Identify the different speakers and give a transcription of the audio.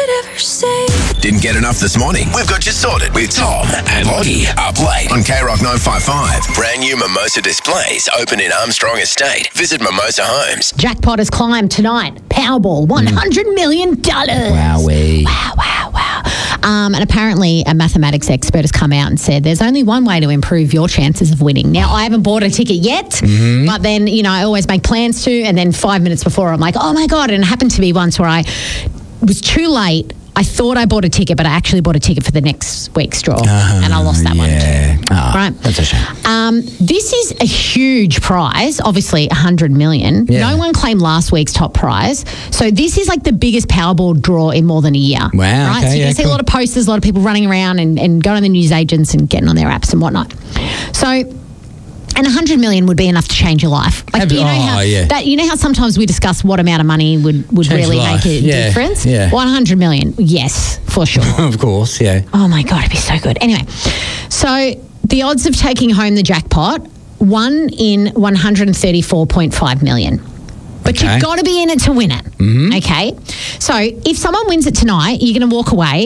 Speaker 1: could ever say.
Speaker 2: Didn't get enough this morning? We've got you sorted with Tom and Lottie up late on K-Rock 955. Brand new Mimosa displays open in Armstrong Estate. Visit Mimosa Homes.
Speaker 3: Jackpot has climbed tonight. Powerball, $100 million.
Speaker 4: Wowee.
Speaker 3: Wow. And apparently a mathematics expert has come out and said there's only one way to improve your chances of winning. Now, I haven't bought a ticket yet, but then, I always make plans to, and then 5 minutes before I'm like, oh my God. And it happened to me once where I was too late. I thought I bought a ticket, but I actually bought a ticket for the next week's draw, and I lost that one too.
Speaker 4: Oh,
Speaker 3: right?
Speaker 4: That's a shame.
Speaker 3: This is a huge prize, obviously $100 million.
Speaker 4: Yeah.
Speaker 3: No one claimed last week's top prize. So this is like the biggest Powerball draw in more than a year.
Speaker 4: Wow,
Speaker 3: Right?
Speaker 4: okay,
Speaker 3: So you're going to see a lot of posters, a lot of people running around and going to the news agents and getting on their apps and whatnot. So... And $100 million would be enough to change your life. Like, you know how sometimes we discuss what amount of money would really make a difference?
Speaker 4: Yeah.
Speaker 3: $100 million, yes, for sure.
Speaker 4: Of course, yeah.
Speaker 3: Oh my God, it'd be so good. Anyway, so the odds of taking home the jackpot, 1 in 134.5 million. But you've got to be in it to win it. Okay? So if someone wins it tonight, you're going to walk away